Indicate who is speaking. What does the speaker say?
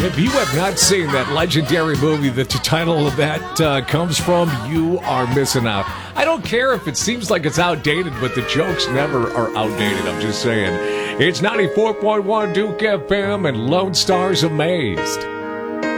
Speaker 1: If you have not seen that legendary movie that the title of that comes from, you are missing out. I don't care if it seems like it's outdated, but the jokes never are outdated. I'm just saying. It's 94.1 Duke FM and Lone Star's Amazed.